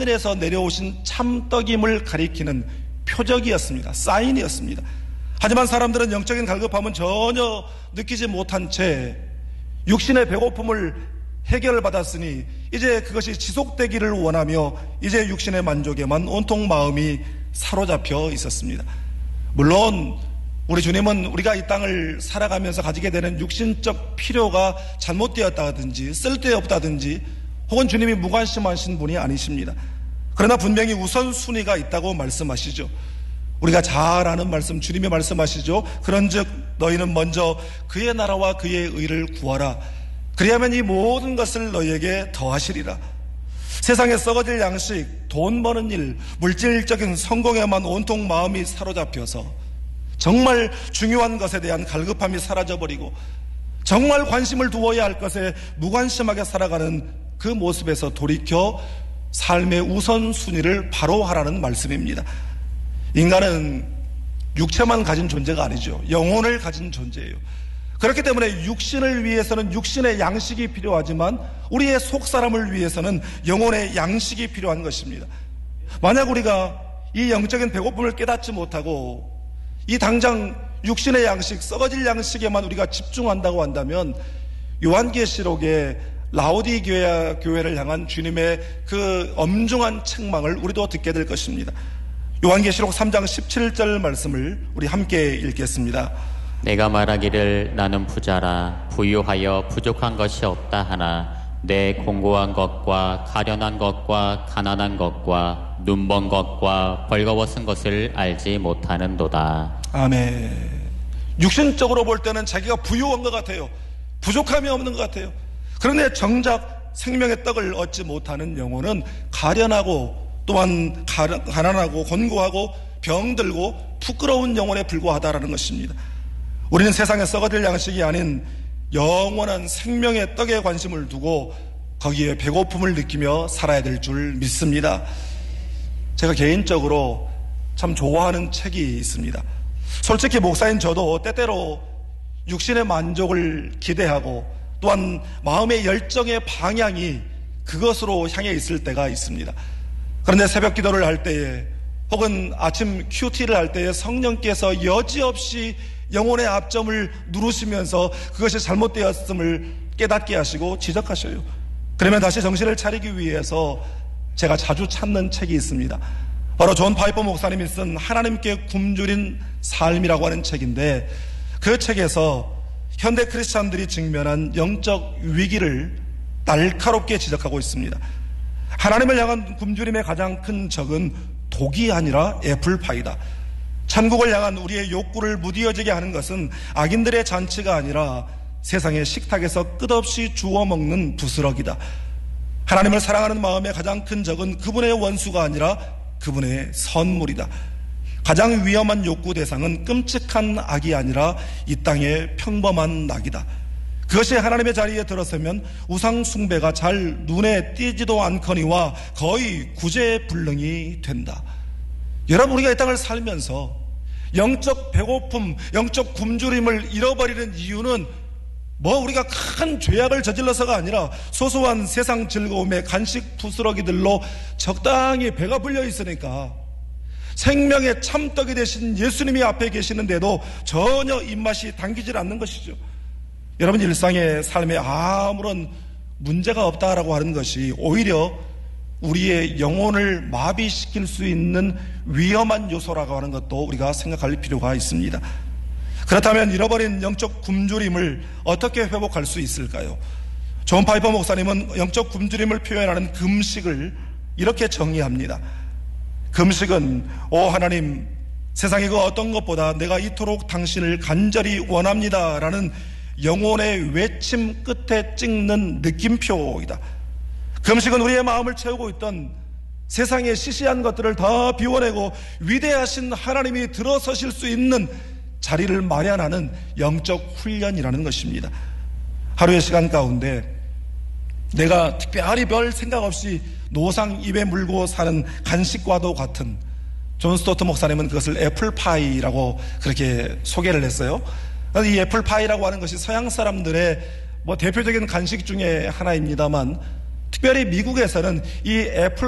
하늘에서 내려오신 참떡임을 가리키는 표적이었습니다. 사인이었습니다. 하지만 사람들은 영적인 갈급함은 전혀 느끼지 못한 채 육신의 배고픔을 해결받았으니 이제 그것이 지속되기를 원하며 이제 육신의 만족에만 온통 마음이 사로잡혀 있었습니다. 물론 우리 주님은 우리가 이 땅을 살아가면서 가지게 되는 육신적 필요가 잘못되었다든지 쓸데없다든지 혹은 주님이 무관심하신 분이 아니십니다. 그러나 분명히 우선순위가 있다고 말씀하시죠. 우리가 잘 아는 말씀, 주님이 말씀하시죠. 그런즉 너희는 먼저 그의 나라와 그의 의를 구하라. 그리하면 이 모든 것을 너희에게 더하시리라. 세상에 썩어질 양식, 돈 버는 일, 물질적인 성공에만 온통 마음이 사로잡혀서 정말 중요한 것에 대한 갈급함이 사라져버리고 정말 관심을 두어야 할 것에 무관심하게 살아가는 그 모습에서 돌이켜 삶의 우선순위를 바로 하라는 말씀입니다. 인간은 육체만 가진 존재가 아니죠. 영혼을 가진 존재예요. 그렇기 때문에 육신을 위해서는 육신의 양식이 필요하지만 우리의 속사람을 위해서는 영혼의 양식이 필요한 것입니다. 만약 우리가 이 영적인 배고픔을 깨닫지 못하고 이 당장 육신의 양식, 썩어질 양식에만 우리가 집중한다고 한다면 요한계시록의 라오디게아 교회를 향한 주님의 그 엄중한 책망을 우리도 듣게 될 것입니다. 요한계시록 3장 17절 말씀을 우리 함께 읽겠습니다. 내가 말하기를 나는 부자라 부유하여 부족한 것이 없다 하나 내 공고한 것과 가련한 것과 가난한 것과 눈먼 것과 벌거벗은 쓴 것을 알지 못하는도다. 아멘. 육신적으로 볼 때는 자기가 부유한 것 같아요. 부족함이 없는 것 같아요. 그런데 정작 생명의 떡을 얻지 못하는 영혼은 가련하고 또한 가난하고 곤고하고 병들고 부끄러운 영혼에 불과하다라는 것입니다. 우리는 세상에 썩어질 양식이 아닌 영원한 생명의 떡에 관심을 두고 거기에 배고픔을 느끼며 살아야 될 줄 믿습니다. 제가 개인적으로 참 좋아하는 책이 있습니다. 솔직히 목사인 저도 때때로 육신의 만족을 기대하고 또한 마음의 열정의 방향이 그것으로 향해 있을 때가 있습니다. 그런데 새벽 기도를 할 때에 혹은 아침 큐티를 할 때에 성령께서 여지없이 영혼의 앞점을 누르시면서 그것이 잘못되었음을 깨닫게 하시고 지적하셔요. 그러면 다시 정신을 차리기 위해서 제가 자주 찾는 책이 있습니다. 바로 존 파이퍼 목사님이 쓴 하나님께 굶주린 삶이라고 하는 책인데 그 책에서 현대 크리스찬들이 직면한 영적 위기를 날카롭게 지적하고 있습니다. 하나님을 향한 굶주림의 가장 큰 적은 독이 아니라 애플파이다. 천국을 향한 우리의 욕구를 무디어지게 하는 것은 악인들의 잔치가 아니라 세상의 식탁에서 끝없이 주워 먹는 부스러기다. 하나님을 사랑하는 마음의 가장 큰 적은 그분의 원수가 아니라 그분의 선물이다. 가장 위험한 욕구 대상은 끔찍한 악이 아니라 이 땅의 평범한 낙이다. 그것이 하나님의 자리에 들어서면 우상 숭배가 잘 눈에 띄지도 않거니와 거의 구제불능이 된다. 여러분, 우리가 이 땅을 살면서 영적 배고픔, 영적 굶주림을 잃어버리는 이유는 우리가 큰 죄악을 저질러서가 아니라 소소한 세상 즐거움의 간식 부스러기들로 적당히 배가 불려 있으니까 생명의 참떡이 되신 예수님이 앞에 계시는데도 전혀 입맛이 당기질 않는 것이죠. 여러분, 일상의 삶에 아무런 문제가 없다라고 하는 것이 오히려 우리의 영혼을 마비시킬 수 있는 위험한 요소라고 하는 것도 우리가 생각할 필요가 있습니다. 그렇다면 잃어버린 영적 굶주림을 어떻게 회복할 수 있을까요? 존 파이퍼 목사님은 영적 굶주림을 표현하는 금식을 이렇게 정의합니다. 금식은 오 하나님, 세상의 그 어떤 것보다 내가 이토록 당신을 간절히 원합니다 라는 영혼의 외침 끝에 찍는 느낌표이다. 금식은 우리의 마음을 채우고 있던 세상의 시시한 것들을 다 비워내고 위대하신 하나님이 들어서실 수 있는 자리를 마련하는 영적 훈련이라는 것입니다. 하루의 시간 가운데 내가 특별히 별 생각 없이 노상 입에 물고 사는 간식과도 같은, 존 스토트 목사님은 그것을 애플파이라고 그렇게 소개를 했어요. 이 애플파이라고 하는 것이 서양 사람들의 대표적인 간식 중에 하나입니다만 특별히 미국에서는 이 애플